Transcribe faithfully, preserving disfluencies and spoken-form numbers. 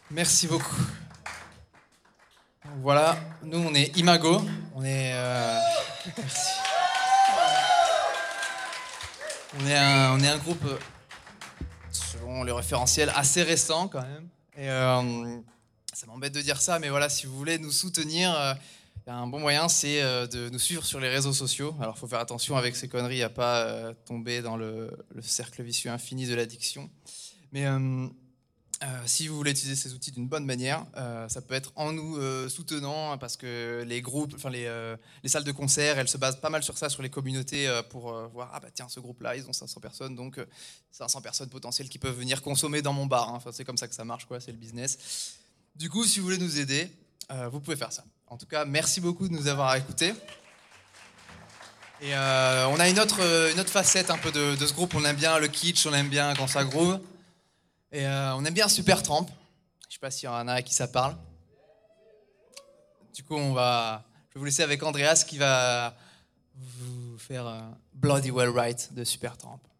Merci beaucoup. Donc voilà, nous on est Imago, on est... euh, Merci. On est un, on est un groupe, euh, selon le référentiel, assez récent quand même. Et euh, ça m'embête de dire ça, mais voilà, si vous voulez nous soutenir, euh, y a un bon moyen, c'est euh, de nous suivre sur les réseaux sociaux. Alors il faut faire attention avec ces conneries à pas euh, tomber dans le, le cercle vicieux infini de l'addiction. Mais euh, Euh, si vous voulez utiliser ces outils d'une bonne manière, euh, ça peut être en nous euh, soutenant, parce que les groupes, enfin les, euh, les salles de concert, elles se basent pas mal sur ça, sur les communautés, euh, pour euh, voir, ah bah tiens, ce groupe-là, ils ont cinq cents personnes, donc euh, cinq cents personnes potentielles qui peuvent venir consommer dans mon bar, hein. Enfin, c'est comme ça que ça marche, quoi, c'est le business. Du coup, si vous voulez nous aider, euh, vous pouvez faire ça. En tout cas, merci beaucoup de nous avoir écoutés. Et euh, on a une autre, euh, une autre facette un peu de, de ce groupe, on aime bien le kitsch, on aime bien quand ça groove. Et euh, on aime bien Supertramp. Je sais pas s'il y en a à qui ça parle. Du coup, on va, je vais vous laisser avec Andreas qui va vous faire euh, Bloody Well Right de Supertramp.